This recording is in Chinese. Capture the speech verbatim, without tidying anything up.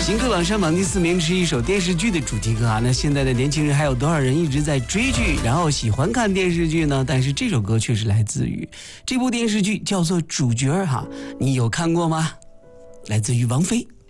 新歌榜上榜第四名是一首电视剧的主题歌啊。那现在的年轻人还有多少人一直在追剧，然后喜欢看电视剧呢？但是这首歌却是来自于这部电视剧，叫做《主角》哈，你有看过吗？来自于王菲。